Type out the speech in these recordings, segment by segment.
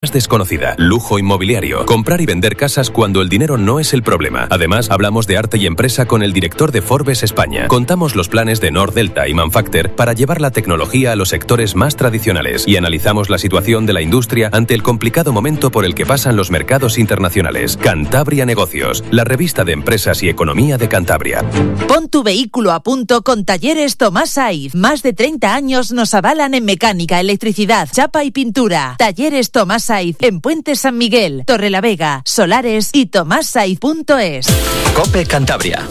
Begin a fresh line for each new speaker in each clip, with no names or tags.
desconocida. Lujo inmobiliario. Comprar y vender casas cuando el dinero no es el problema. Además, hablamos de arte y empresa con el director de Forbes España. Contamos los planes de Nord-Delta y Manfacter para llevar la tecnología a los sectores más tradicionales y analizamos la situación de la industria ante el complicado momento por el que pasan los mercados internacionales. Cantabria Negocios, la revista de empresas y economía de Cantabria.
Pon tu vehículo a punto con Talleres Tomás Saiz. Más de 30 años nos avalan en mecánica, electricidad, chapa y pintura. Talleres Tomás Saiz en Puente San Miguel, Torrelavega, Solares y tomassaiz.es.
COPE Cantabria.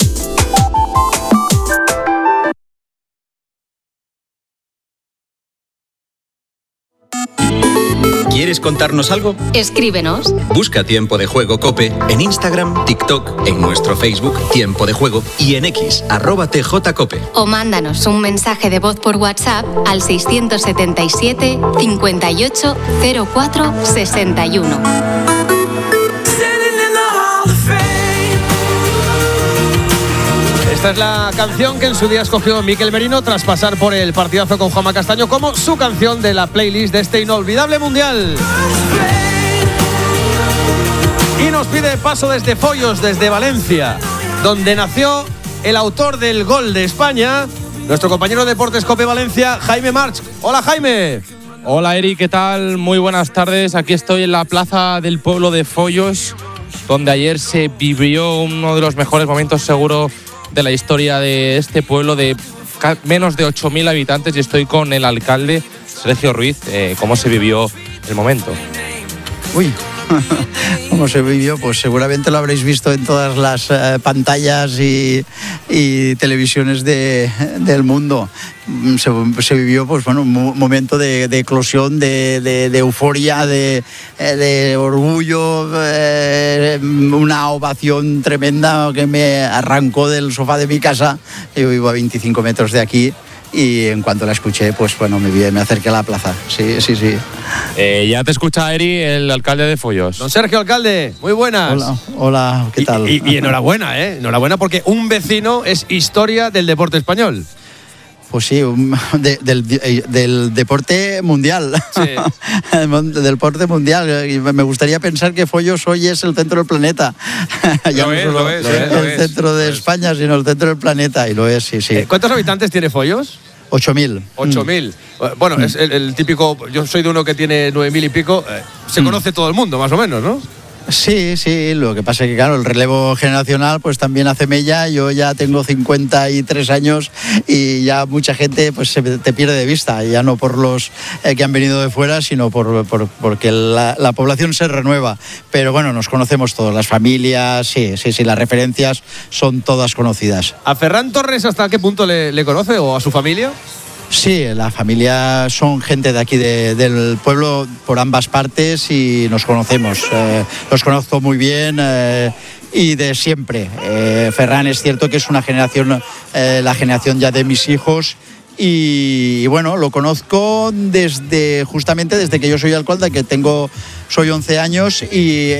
¿Quieres contarnos algo?
Escríbenos.
Busca Tiempo de Juego COPE en Instagram, TikTok, en nuestro Facebook Tiempo de Juego y en X, @TJCOPE.
O mándanos un mensaje de voz por WhatsApp al 677 58 04 61.
Esta es la canción que en su día escogió Miquel Merino tras pasar por el partidazo con Juanma Castaño como su canción de la playlist de este inolvidable mundial. Y nos pide paso desde Foios, desde Valencia, donde nació el autor del gol de España, nuestro compañero de Deportes COPE Valencia, Jaime March. Hola, Jaime.
Hola, Eri, ¿qué tal? Muy buenas tardes. Aquí estoy en la plaza del pueblo de Foios, donde ayer se vivió uno de los mejores momentos seguro de la historia de este pueblo de menos de 8.000 habitantes, y estoy con el alcalde, Sergio Ruiz. ¿Cómo se vivió el momento?
Uy, ¿cómo se vivió? Pues seguramente lo habréis visto en todas las pantallas y televisiones del mundo. Se vivió, pues bueno, un momento de eclosión, de euforia, de orgullo, una ovación tremenda que me arrancó del sofá de mi casa. Yo vivo a 25 metros de aquí. Y en cuanto la escuché, pues bueno, me acerqué a la plaza. Sí.
Ya te escucha Eri, el alcalde de Foios.
Don Sergio, alcalde, muy buenas.
Hola, ¿qué tal?
Y enhorabuena, enhorabuena, porque un vecino es historia del deporte español.
Pues sí, del deporte mundial. Sí. Del deporte mundial. Y me gustaría pensar que Foios hoy es el centro del planeta. Ya no solo el centro de España, sino el centro del planeta. Y lo es, sí.
¿Cuántos habitantes tiene Foios?
8.000.
8.000. Bueno, es el típico. Yo soy de uno que tiene 9.000 y pico. Se conoce todo el mundo, más o menos, ¿no?
Sí, lo que pasa es que claro, el relevo generacional pues también hace mella. Yo ya tengo 53 años y ya mucha gente pues te pierde de vista, ya no por los que han venido de fuera, sino porque la población se renueva. Pero bueno, nos conocemos todos, las familias, sí, las referencias son todas conocidas.
¿A Ferran Torres hasta qué punto le conoce o a su familia?
Sí, la familia son gente de aquí del pueblo por ambas partes y nos conocemos. Los conozco muy bien y de siempre. Ferran es cierto que es una generación, la generación ya de mis hijos. Y bueno, lo conozco justamente desde que yo soy alcalde, que soy 11 años y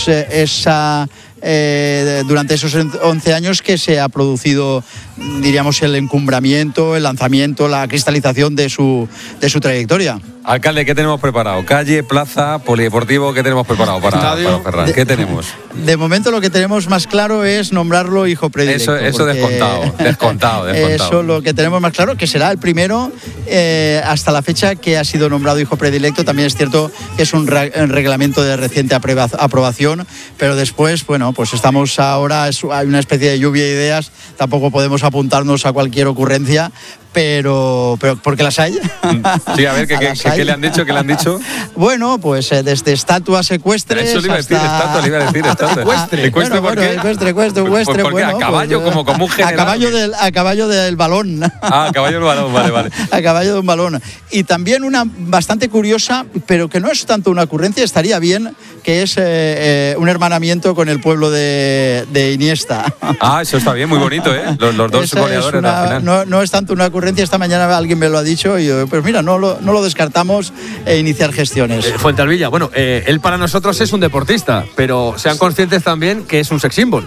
durante esos 11 años que se ha producido, diríamos, el encumbramiento, el lanzamiento, la cristalización de su trayectoria.
Alcalde, ¿qué tenemos preparado? Calle, plaza, polideportivo, ¿qué tenemos preparado para Ferran? ¿Qué tenemos?
De momento lo que tenemos más claro es nombrarlo hijo predilecto.
Eso descontado.
Eso lo que tenemos más claro, que será el primero hasta la fecha que ha sido nombrado hijo predilecto. También es cierto que es un reglamento de reciente aprobación, pero después, bueno, pues estamos ahora, hay una especie de lluvia de ideas, tampoco podemos apuntarnos a cualquier ocurrencia, pero porque las hay.
Sí, a ver, ¿qué le han dicho? ¿Qué le han dicho?
Bueno, pues desde estatuas ecuestres.
Eso le iba a decir estatua.
Ecuestre, ¿por qué? Ecuestre.
¿Por qué? A caballo, pues, como un general.
A caballo del balón.
A caballo del balón, vale.
A caballo de un balón. Y también una bastante curiosa, pero que no es tanto una ocurrencia, estaría bien, que es un hermanamiento con el pueblo de Iniesta.
Eso está bien, muy bonito, ¿eh? Los dos goleadores al final.
No es tanto una ocurrencia. Esta mañana alguien me lo ha dicho y yo, pues mira, no lo descartamos iniciar gestiones.
Fuentealbilla, bueno, él para nosotros es un deportista, pero sean conscientes también que es un sex symbol.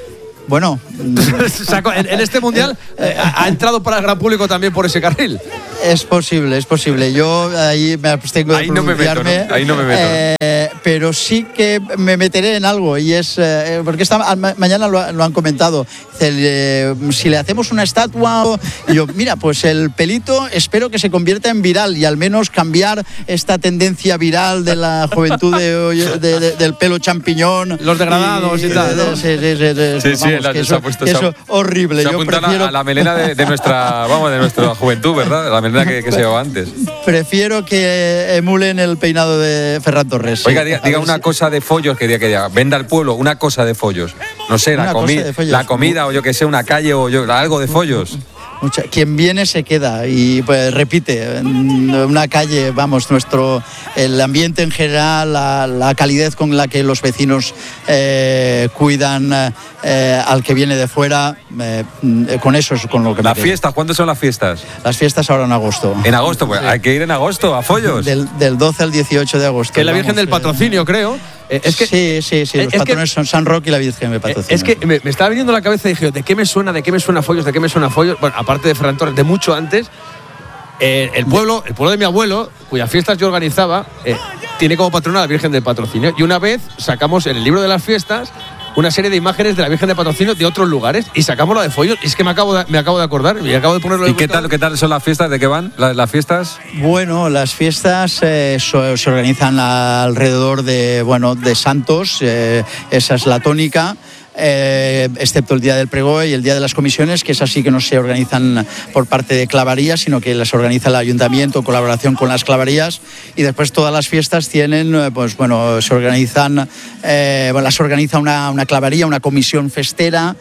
Bueno,
en este mundial ha entrado para el gran público también por ese carril.
Es posible. Yo ahí me abstengo de pronunciarme.
Ahí no me meto.
Pero sí que me meteré en algo y es porque mañana lo han comentado. Si le hacemos una estatua, y yo, mira, pues el pelito espero que se convierta en viral y al menos cambiar esta tendencia viral de la juventud del pelo champiñón.
Los degradados y tal, ¿no?
Sí,
eso horrible.
Se apunta a la melena de nuestra juventud, ¿verdad? La melena que se llevaba antes.
Prefiero que emulen el peinado de Ferran Torres.
Oiga, diga una cosa de follos que diga, venda al pueblo una cosa de follos. No sé, la comida o yo que sé, una calle o algo de follos.
Quien viene se queda y pues repite, una calle, vamos, el ambiente en general, la calidez con la que los vecinos cuidan al que viene de fuera, con eso es con lo que
¿Las fiestas? ¿Cuándo son las fiestas?
Las fiestas ahora en agosto.
En agosto, pues hay que ir en agosto a follos.
Del 12 al 18 de agosto.
Que es la Virgen del Patrocinio, creo.
Sí, los patrones son San Roque y la Virgen del Patrocinio.
Es que me estaba viniendo a la cabeza y dije, ¿de qué me suena follos? ¿De qué me suena follos? Bueno, aparte de Ferran Torres, de mucho antes, el pueblo de mi abuelo, cuyas fiestas yo organizaba, tiene como patrona a la Virgen del Patrocinio. Y una vez sacamos en el libro de las fiestas una serie de imágenes de la Virgen de Patrocinio de otros lugares y sacamos la de follos. Y es que me acabo de acordar y acabo de ponerlo.
¿Y qué tal son las fiestas? ¿De qué van las fiestas?
Bueno, las fiestas se organizan alrededor de santos. Esa es la tónica. Excepto el día del pregó y el día de las comisiones, que es así que no se organizan por parte de clavarías, sino que las organiza el ayuntamiento en colaboración con las clavarías, y después todas las fiestas tienen, se organizan, las organiza una clavaría, una comisión festera.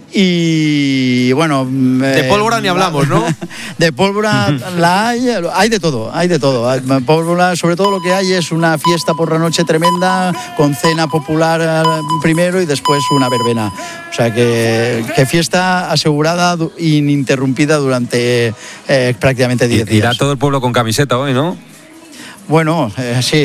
Y bueno,
de pólvora ni hablamos, ¿no?
De pólvora hay de todo. Pólvora, sobre todo lo que hay es una fiesta por la noche tremenda, con cena popular primero y después una verbena. O sea que fiesta asegurada, ininterrumpida durante prácticamente 10 días.
Irá todo el pueblo con camiseta hoy, ¿no?
Bueno, sí.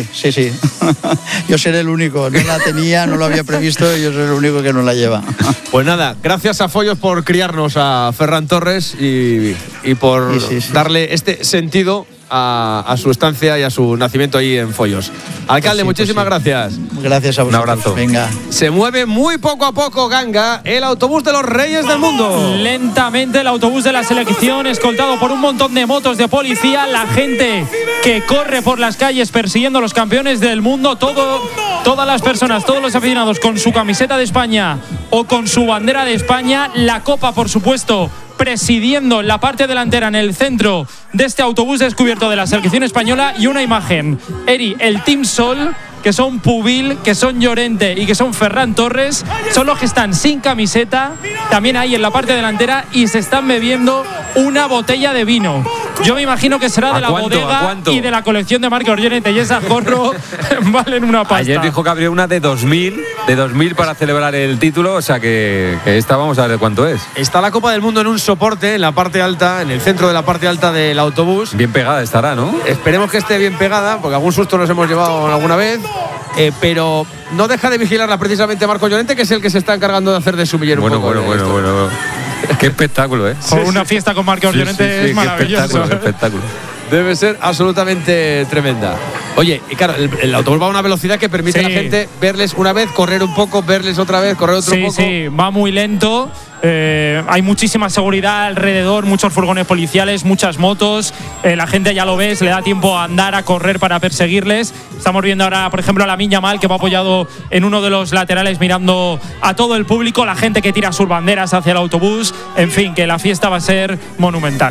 Yo seré el único. No la tenía, no lo había previsto, yo seré el único que no la lleva.
Pues nada, gracias a Follos por criarnos a Ferran Torres y por darle este sentido a su estancia y a su nacimiento ahí en Follos. Alcalde, muchísimas gracias.
Gracias a vosotros.
Un abrazo.
Venga.
Se mueve muy poco a poco, Ganga, el autobús de los Reyes del Mundo.
Lentamente el autobús de la selección, escoltado por un montón de motos de policía, la gente que corre por las calles persiguiendo a los campeones del mundo, todas las personas, todos los aficionados con su camiseta de España o con su bandera de España, la copa, por supuesto, presidiendo la parte delantera en el centro de este autobús descubierto de la selección española, y una imagen, Eri, el Team Sol, que son Pubil, que son Llorente y que son Ferran Torres, son los que están sin camiseta, también ahí en la parte delantera, y se están bebiendo una botella de vino. Yo me imagino que será de la bodega y de la colección de Marcos Llorente, y esa gorro valen una pasta.
Ayer dijo que habría una de 2.000 para celebrar el título, o sea que esta vamos a ver de cuánto es.
Está la Copa del Mundo en un soporte en la parte alta, en el centro de la parte alta del autobús.
Bien pegada estará, ¿no?
Esperemos que esté bien pegada, porque algún susto nos hemos llevado alguna vez. Pero no deja de vigilarla precisamente Marcos Llorente, que es el que se está encargando de hacer de sumiller un poco.
Bueno. Qué espectáculo, ¿eh?
Por una fiesta con Marcos Llorente es maravilloso.
Qué espectáculo.
Debe ser absolutamente tremenda. Oye, y claro, el autobús va a una velocidad que permite a la gente verles una vez, correr un poco, verles otra vez, correr otro poco.
Sí, va muy lento. Hay muchísima seguridad alrededor, muchos furgones policiales, muchas motos. La gente, ya lo ves, le da tiempo a andar, a correr para perseguirles. Estamos viendo ahora, por ejemplo, a Lamine Yamal, que va apoyado en uno de los laterales mirando a todo el público, la gente que tira sus banderas hacia el autobús. En fin, que la fiesta va a ser monumental.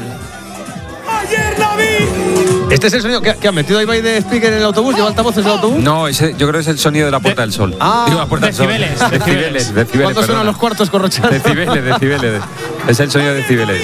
¿Este es el sonido que ha metido Ibai de speaker en el autobús? ¿Lleva altavoces el autobús?
No, yo creo que es el sonido de la Puerta del Sol.
Digo,
la Puerta del Sol. Decibeles.
¿Cuánto suenan los cuartos corrochanos?
Decibeles. Es el sonido de decibeles.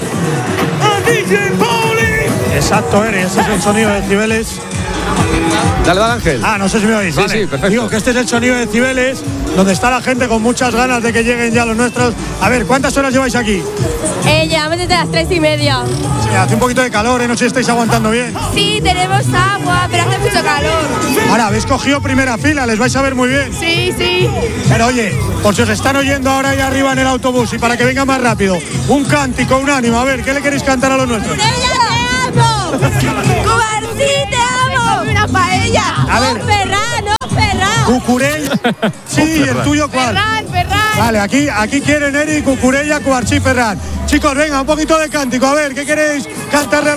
Exacto, ese es el sonido de decibeles.
Dale, Ángel.
No sé si me oís.
Sí, perfecto.
Digo que este es el sonido de decibeles, donde está la gente con muchas ganas de que lleguen ya los nuestros. A ver, ¿cuántas horas lleváis aquí?
Llevamos desde las 3:30.
Sí, hace un poquito de calor, no sé si estáis aguantando bien.
Sí, tenemos agua, pero hace mucho calor.
Ahora, habéis cogido primera fila, les vais a ver muy bien.
Sí.
Pero oye, por si os están oyendo ahora ahí arriba en el autobús y para que venga más rápido, un cántico, un ánimo, a ver, ¿qué le queréis cantar a los nuestros?
amo! ¡Cubarsí, te amo! ¡Una paella!
A ver.
¡No, Ferran, no, Ferran!
Cucurella. Sí, ¿el tuyo cuál?
Ferran.
Vale, aquí quieren Eri, Cucurella, Cubarsí, Ferran. Chicos, venga, un poquito de cántico. A ver, ¿qué queréis cantarle?